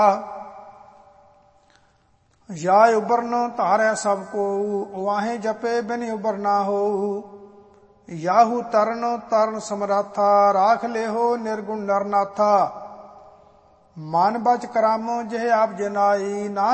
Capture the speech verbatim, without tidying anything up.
या उबरन धारै सब को, वाहे जपे बिन उबर ना हो। याहू तरन तरन समराथा, राख ले हो निर्गुण नरनाथा। मन बच करामो जिह आप जनाई, नानक